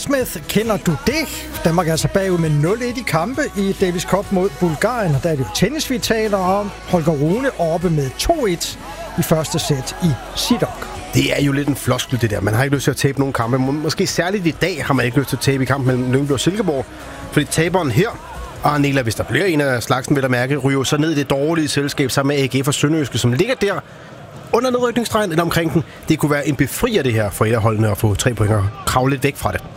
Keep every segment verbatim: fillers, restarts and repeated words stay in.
Naismith, kender du det? Danmark er altså bagud med nul et i kampe i Davis Cup mod Bulgarien, og der er det jo tennis, vi taler om. Holger Rune oppe med to et i første sæt i Sidok. Det er jo lidt en floskel, det der. Man har ikke lyst til at tabe nogen kampe. Måske særligt i dag har man ikke lyst til at tabe i kampen mellem Lyngby og Silkeborg. Fordi taberen her, Arnela, hvis der bliver en af slagsen, vil der mærke, ryger så ned i det dårlige selskab sammen med A G for Sønderjyske, som ligger der under nedrykningsstregen eller omkring den. Det kunne være en befrier det her for et af holdene at få tre point og kravle lidt væk fra det.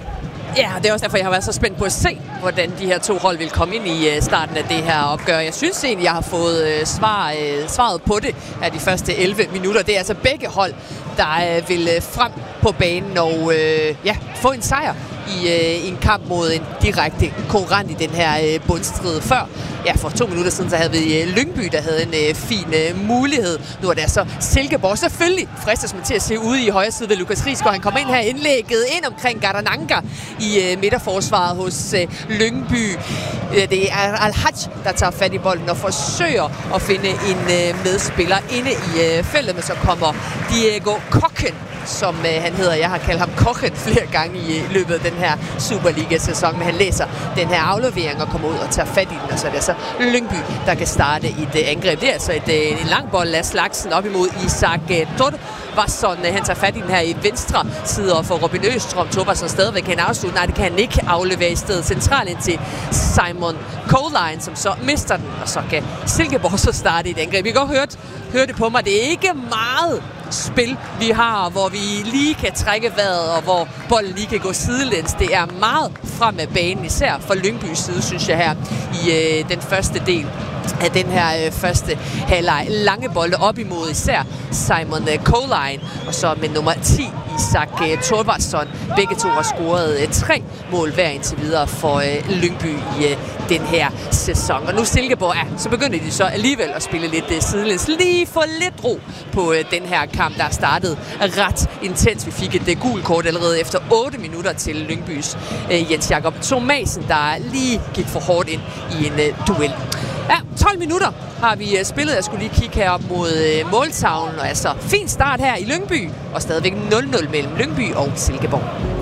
Ja, det er også derfor, jeg har været så spændt på at se, hvordan de her to hold vil komme ind i starten af det her opgør. Jeg synes egentlig, jeg har fået svar, svaret på det af de første elleve minutter. Det er altså begge hold, der vil frem på banen og ja, få en sejr i, i en kamp mod en direkte konkurrent i den her bundstrid. Før, ja, for to minutter siden, så havde vi Lyngby, der havde en fin mulighed. Nu er det altså Silkeborg. Selvfølgelig fristes man til at se ude i højre side ved Lukas Rigsgaard. Han kommer ind her indlægget ind omkring Gardananka i midterforsvaret hos Lyngby. Det er Al-Hajj, der tager fat i bolden og forsøger at finde en medspiller inde i feltet, men så kommer Diego Kochen, som øh, han hedder. Jeg har kaldt ham Kochen flere gange i løbet af den her Superliga-sæson, men han læser den her aflevering og kommer ud og tager fat i den, og så er det så Lyngby, der kan starte et øh, angreb. Det er altså et, øh, en lang bold af slagsen op imod Isak øh, Thorvarsson. Han tager fat i den her i venstre side og får Robin Østrøm. Thorvarsson stadigvæk kan afslutte. Nej, det kan han ikke aflevere i stedet centralt ind til Simon Coleline, som så mister den, og så kan Silkeborg så starte et angreb. I kan godt høre, høre det på mig. Det er ikke meget spil, vi har, hvor vi lige kan trække vejret, og hvor bolden lige kan gå sidelæns. Det er meget frem af banen, især for Lyngbys side, synes jeg, her i øh, den første del af den her øh, første halvleg. Lange bolde op imod især Simon øh, Coleline, og så med nummer ti, Isak øh, Thorvarsson. Begge to har scoret øh, tre mål hver indtil videre for øh, Lyngby i øh, den her sæson. Og nu Silkeborg, ja, så begynder de så alligevel at spille lidt øh, sidelæns. Lige få lidt ro på øh, den her kamp, der er startet ret intens. Vi fik et øh, gult kort allerede efter otte minutter til Lyngbys øh, Jens Jakob Thomasen, der lige gik for hårdt ind i en øh, duel. Ja, tolv minutter har vi uh, spillet. Jeg skulle lige kigge herop mod uh, måltavlen. Og altså, fin start her i Lyngby. Og stadigvæk nul nul mellem Lyngby og Silkeborg.